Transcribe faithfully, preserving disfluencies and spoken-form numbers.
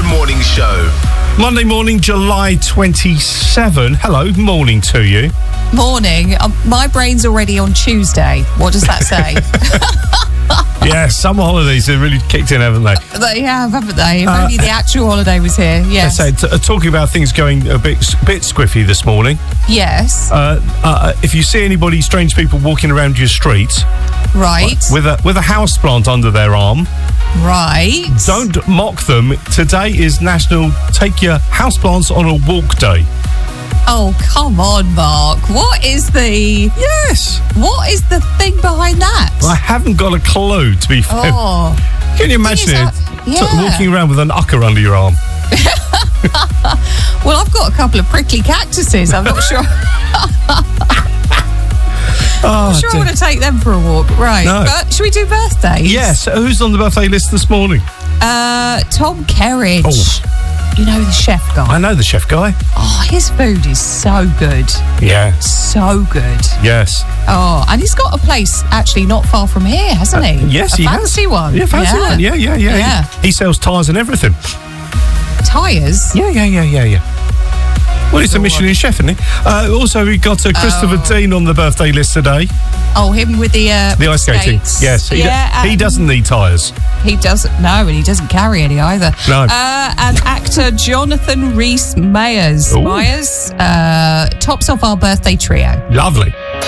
Virgin Morning Show. Monday morning, July twenty-seventh. Hello, morning to you. Morning. Uh, my brain's already on Tuesday. What does that say? Yeah, summer holidays have really kicked in, haven't they? They have, haven't they? If Uh, only the actual holiday was here. Yes. I say, t- talking about things going a bit bit squiffy this morning. Yes. Uh, uh, if you see anybody, strange people walking around your street Right. with a with a houseplant under their arm, Right. don't mock them. Today is National Take Your Houseplants on a Walk Day. Oh, come on, Mark. What is the Yes. what is the thing behind that? I haven't got a clue, to be fair. Oh. Can you imagine Thing it? is, uh, T- yeah. walking around with an ucker under your arm. Well, I've got a couple of prickly cactuses. I'm not sure. Oh, I'm sure I dear. want to take them for a walk. Right. No. But should we do birthdays? Yes. Who's on the birthday list this morning? Uh, Tom Kerridge. Oh. You know, the chef guy. I know the chef guy. Oh, his food is so good. Yeah. So good. Yes. Oh, and he's got a place actually not far from here, hasn't he? Uh, yes, a he fancy has. one. Yeah, fancy one. Yeah, yeah, yeah. Yeah. He, he sells tyres and everything. Tyres? Yeah, yeah, yeah, yeah, yeah. Well, he's a Michelin chef, isn't he? Uh, also, we got uh, Christopher Oh. Dean on the birthday list today. Oh, him with the uh, The ice skating. skates. Yes. He, yeah, d- he and doesn't need tyres. He doesn't. No, and he doesn't carry any either. No. Uh, and actor Jonathan Rhys Meyers. Ooh. Myers uh, tops off our birthday trio. Lovely.